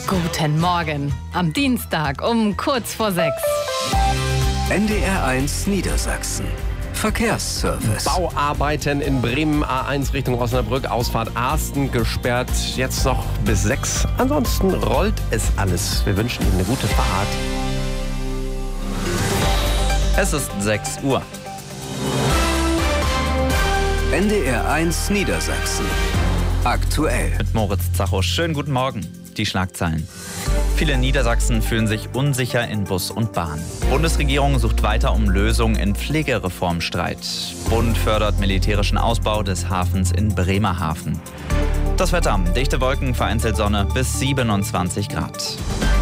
Guten Morgen. Am Dienstag um kurz vor 6. NDR1 Niedersachsen. Verkehrsservice. Bauarbeiten in Bremen, A1 Richtung Osnabrück, Ausfahrt Arsten gesperrt. Jetzt noch bis 6. Ansonsten rollt es alles. Wir wünschen Ihnen eine gute Fahrt. Es ist 6 Uhr. NDR1 Niedersachsen. Aktuell. Mit Moritz Zacho. Schönen guten Morgen. Die Schlagzeilen. Viele Niedersachsen fühlen sich unsicher in Bus und Bahn. Bundesregierung sucht weiter um Lösungen in Pflegereformstreit. Bund fördert militärischen Ausbau des Hafens in Bremerhaven. Das Wetter. Dichte Wolken, vereinzelt Sonne bis 27 Grad.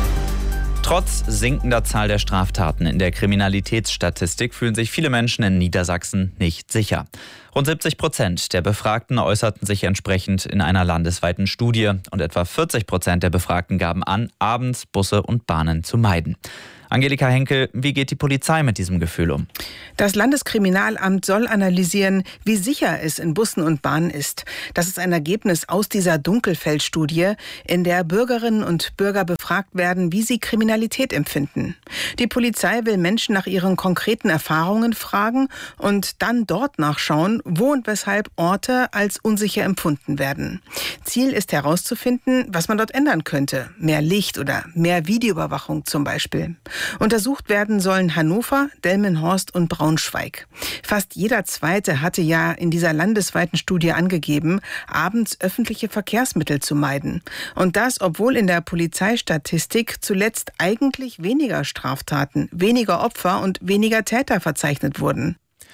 Trotz sinkender Zahl der Straftaten in der Kriminalitätsstatistik fühlen sich viele Menschen in Niedersachsen nicht sicher. Rund 70% der Befragten äußerten sich entsprechend in einer landesweiten Studie und etwa 40% der Befragten gaben an, abends Busse und Bahnen zu meiden. Angelika Henkel, wie geht die Polizei mit diesem Gefühl um? Das Landeskriminalamt soll analysieren, wie sicher es in Bussen und Bahnen ist. Das ist ein Ergebnis aus dieser Dunkelfeldstudie, in der Bürgerinnen und Bürger befragt werden, wie sie Kriminalität empfinden. Die Polizei will Menschen nach ihren konkreten Erfahrungen fragen und dann dort nachschauen, wo und weshalb Orte als unsicher empfunden werden. Ziel ist herauszufinden, was man dort ändern könnte. Mehr Licht oder mehr Videoüberwachung zum Beispiel. Untersucht werden sollen Hannover, Delmenhorst und Braunschweig. Fast jeder Zweite hatte ja in dieser landesweiten Studie angegeben, abends öffentliche Verkehrsmittel zu meiden. Und das, obwohl in der Polizeistatistik zuletzt eigentlich weniger Straftaten, weniger Opfer und weniger Täter verzeichnet wurden.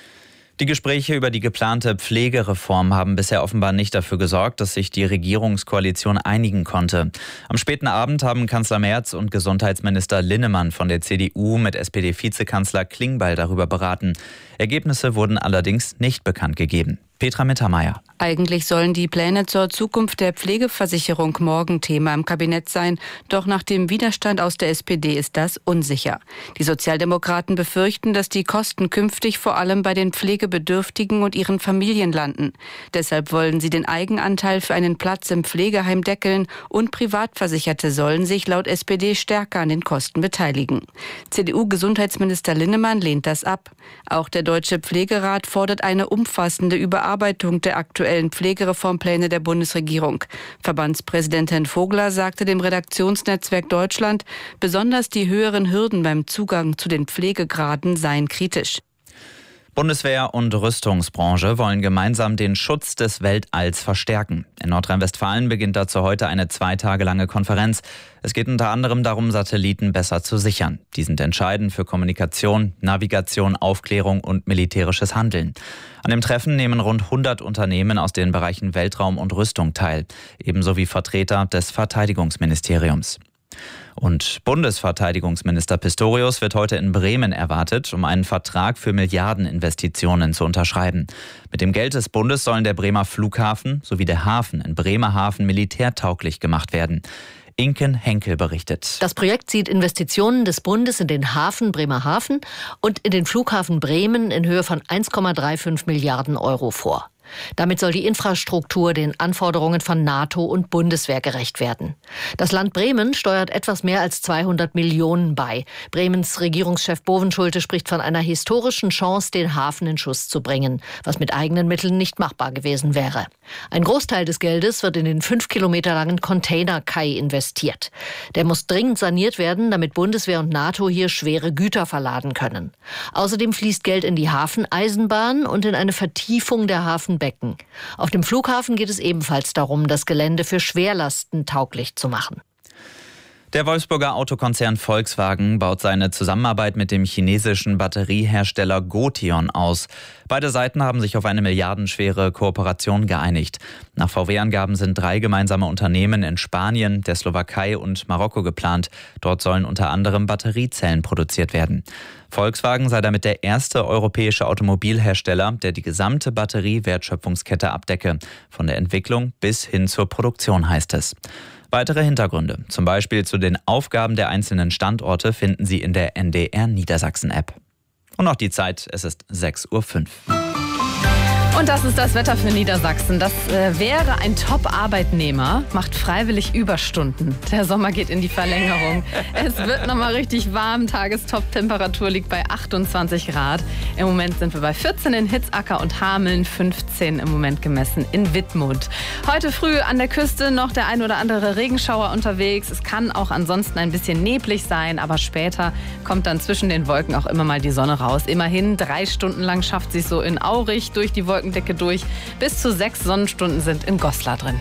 Die Gespräche über die geplante Pflegereform haben bisher offenbar nicht dafür gesorgt, dass sich die Regierungskoalition einigen konnte. Am späten Abend haben Kanzler Merz und Gesundheitsminister Linnemann von der CDU mit SPD-Vizekanzler Klingbeil darüber beraten. Ergebnisse wurden allerdings nicht bekannt gegeben. Petra Mittermeier. Eigentlich sollen die Pläne zur Zukunft der Pflegeversicherung morgen Thema im Kabinett sein. Doch nach dem Widerstand aus der SPD ist das unsicher. Die Sozialdemokraten befürchten, dass die Kosten künftig vor allem bei den Pflegebedürftigen und ihren Familien landen. Deshalb wollen sie den Eigenanteil für einen Platz im Pflegeheim deckeln und Privatversicherte sollen sich laut SPD stärker an den Kosten beteiligen. CDU-Gesundheitsminister Linnemann lehnt das ab. Auch der Deutsche Pflegerat fordert eine umfassende Überarbeitung der aktuellen Pflegereformpläne der Bundesregierung. Verbandspräsidentin Vogler sagte dem Redaktionsnetzwerk Deutschland, besonders die höheren Hürden beim Zugang zu den Pflegegraden seien kritisch. Bundeswehr und Rüstungsbranche wollen gemeinsam den Schutz des Weltalls verstärken. In Nordrhein-Westfalen beginnt dazu heute eine 2 Tage lange Konferenz. Es geht unter anderem darum, Satelliten besser zu sichern. Die sind entscheidend für Kommunikation, Navigation, Aufklärung und militärisches Handeln. An dem Treffen nehmen rund 100 Unternehmen aus den Bereichen Weltraum und Rüstung teil, ebenso wie Vertreter des Verteidigungsministeriums. Und Bundesverteidigungsminister Pistorius wird heute in Bremen erwartet, um einen Vertrag für Milliardeninvestitionen zu unterschreiben. Mit dem Geld des Bundes sollen der Bremer Flughafen sowie der Hafen in Bremerhaven militärtauglich gemacht werden. Inken Henkel berichtet. Das Projekt sieht Investitionen des Bundes in den Hafen Bremerhaven und in den Flughafen Bremen in Höhe von 1,35 Milliarden Euro vor. Damit soll die Infrastruktur den Anforderungen von NATO und Bundeswehr gerecht werden. Das Land Bremen steuert etwas mehr als 200 Millionen bei. Bremens Regierungschef Bovenschulte spricht von einer historischen Chance, den Hafen in Schuss zu bringen, was mit eigenen Mitteln nicht machbar gewesen wäre. Ein Großteil des Geldes wird in den 5 Kilometer langen Containerkai investiert. Der muss dringend saniert werden, damit Bundeswehr und NATO hier schwere Güter verladen können. Außerdem fließt Geld in die Hafeneisenbahn und in eine Vertiefung der Hafenbecken. Auf dem Flughafen geht es ebenfalls darum, das Gelände für Schwerlasten tauglich zu machen. Der Wolfsburger Autokonzern Volkswagen baut seine Zusammenarbeit mit dem chinesischen Batteriehersteller Gotion aus. Beide Seiten haben sich auf eine milliardenschwere Kooperation geeinigt. Nach VW-Angaben sind 3 gemeinsame Unternehmen in Spanien, der Slowakei und Marokko geplant. Dort sollen unter anderem Batteriezellen produziert werden. Volkswagen sei damit der erste europäische Automobilhersteller, der die gesamte Batteriewertschöpfungskette abdecke. Von der Entwicklung bis hin zur Produktion, heißt es. Weitere Hintergründe, zum Beispiel zu den Aufgaben der einzelnen Standorte, finden Sie in der NDR Niedersachsen-App. Und noch die Zeit, es ist 6:05 Uhr. Und das ist das Wetter für Niedersachsen. Das wäre ein Top-Arbeitnehmer, macht freiwillig Überstunden. Der Sommer geht in die Verlängerung. Es wird nochmal richtig warm. Tagestop-Temperatur liegt bei 28 Grad. Im Moment sind wir bei 14 in Hitzacker und Hameln, 15 im Moment gemessen in Wittmund. Heute früh an der Küste noch der ein oder andere Regenschauer unterwegs. Es kann auch ansonsten ein bisschen neblig sein, aber später kommt dann zwischen den Wolken auch immer mal die Sonne raus. Immerhin 3 Stunden lang schafft sie es so in Aurich durch die Wolkendecke durch. Bis zu 6 Sonnenstunden sind in Goslar drin.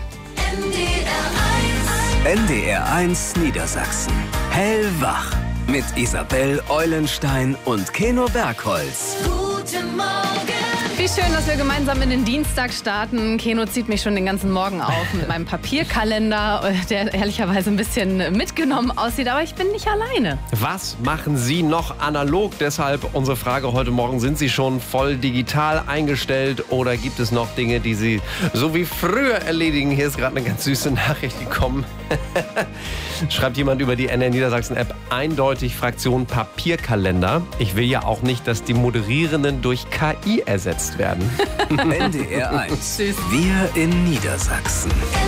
NDR1 Niedersachsen. Hellwach. Mit Isabel Eulenstein und Keno Bergholz. Guten Morgen. Wie schön, dass wir gemeinsam in den Dienstag starten. Keno zieht mich schon den ganzen Morgen auf mit meinem Papierkalender, der ehrlicherweise ein bisschen mitgenommen aussieht. Aber ich bin nicht alleine. Was machen Sie noch analog? Deshalb unsere Frage heute Morgen. Sind Sie schon voll digital eingestellt oder gibt es noch Dinge, die Sie so wie früher erledigen? Hier ist gerade eine ganz süße Nachricht gekommen. Schreibt jemand über die NDR Niedersachsen-App eindeutig Fraktion Papierkalender. Ich will ja auch nicht, dass die Moderierenden durch KI ersetzt werden. NDR1. Wir in Niedersachsen.